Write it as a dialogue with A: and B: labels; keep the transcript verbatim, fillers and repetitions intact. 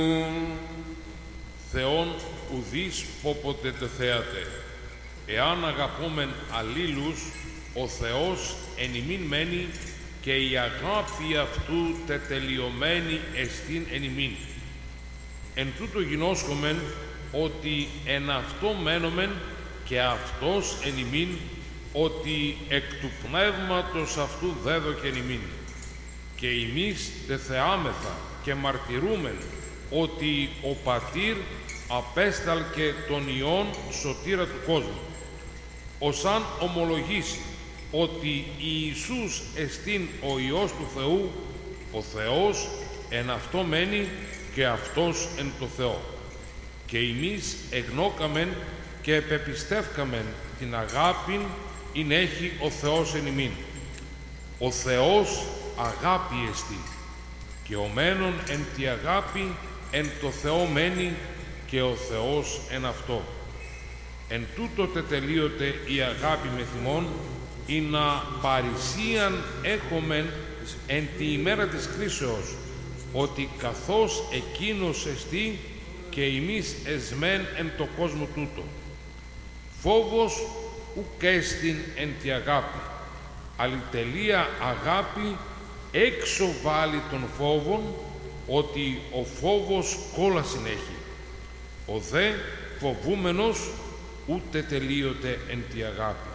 A: Θεόν ουδείς πόποτε τε θέατε. Εάν αγαπόμεν αλλήλους, ο Θεός εν ημίν μένει και η αγάπη αυτού τετελειωμένη εστίν εν ημίν. Εν τούτο γινώσκομεν ότι εν αυτό μένομεν και αυτός εν ημίν, ότι εκ του πνεύματος αυτού δέδοκεν ημίν. Και εμείς τεθεάμεθα και μαρτυρούμεν ότι ο Πατήρ απέσταλκε τον Υιόν σωτήρα του κόσμου, ως αν ομολογήσει ότι Ιησούς εστίν ο Υιός του Θεού, ο Θεός εν αυτό μένει και αυτός εν το Θεό. Και εμείς εγνώκαμεν και επεπιστεύκαμεν την αγάπην ειν έχει ο Θεός εν ημίν. Ο Θεός αγάπη εστί, και ο μένων εν τη αγάπη εν το Θεό μένει και ο Θεός εν αυτό. Εν τούτο τετελείωται η αγάπη μεθ' ή να παρησίαν έχομεν εν τη ημέρα της κρίσεως, ότι καθώς εκείνος εστί και εμείς εσμέν εν το κόσμο τούτο. Φόβος ουκ έστιν εν τη αγάπη, αλλητελεία αγάπη έξω βάλει των φόβων, ότι ο φόβος κόλασιν έχει. Ο δε φοβούμενος ούτε τελείωται εν τη αγάπη.